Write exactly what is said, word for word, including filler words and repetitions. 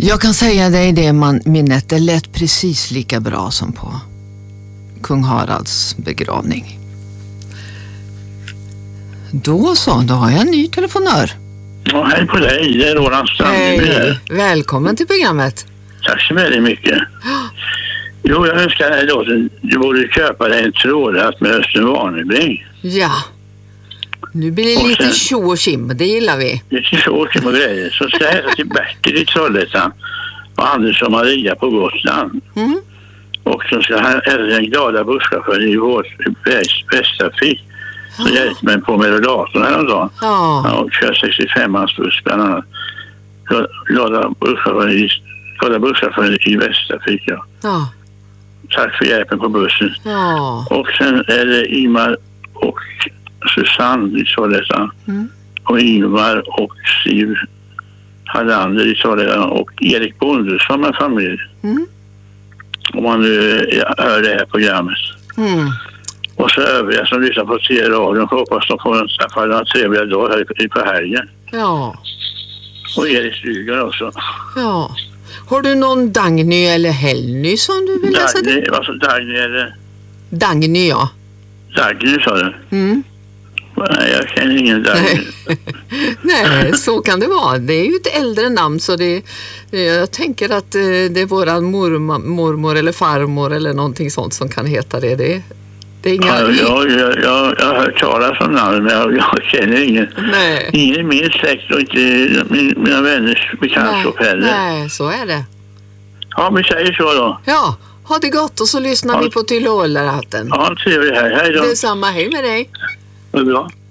Jag kan säga dig det, man, minnet är lätt precis lika bra som på kung Haralds begravning. Då så, då har jag en ny telefonör. Ja, hej på dig, det är Roland Strandby här. Välkommen till programmet. Tack så väldigt mycket. Jo, jag önskar dig då att du borde köpa dig en trådhatt med Östen Warnerbring. Ja. Nu blir det Och lite sen- tjo och kim, det gillar vi. Lite så och grejer. Så ska jag hälsa till Bertil i Trollhättan och Anders och Maria på Gotland. Mm. Och så ska han hälsa den glada busschauffören i vår Västtrafik. Så hjälpte mig på med datorn häromdagen. Ja. Han kör sextiofem-mans buss bland annat. Glada busschauffören i, glada busschauffören i Västtrafik, ja. Ja. Tack för hjälpen på bussen. Ja. Och sen är det Ingmar och Susanne i Trollhättan. Mm. Och Ingmar och Siv Hallander i Trollhättan och Erik Bondesson med familj. Mm. Om man nu hör det här programmet. Mm. Och så övriga som lyssnar på T-radion hoppas de får en, får en trevliga dag här på helgen. Ja. Och Erik Stryger också. Ja. Har du någon Dagny eller Helny som du vill läsa Dagny, till? alltså Dagny eller Dagny, ja. Dagny sa du? Mm. Nej, jag känner ingen Dagny. Nej, så kan det vara. Det är ju ett äldre namn så det, jag tänker att eh, det är våran morma, mormor eller farmor eller någonting sånt som kan heta det. Det, det är inga... Ja, jag, jag, jag, jag har hört talas om namn men jag, jag känner ingen. Nej. Ingen i min släkt och inte min, mina vänners bekantskap heller. Nej, så är det. Ja, vi säger så då. Ja, ha det gott och så lyssnar Ja. vi på Tyllålarhatten. Ja, trevligt här. Hej då. Detsamma, hej med dig. Det är bra.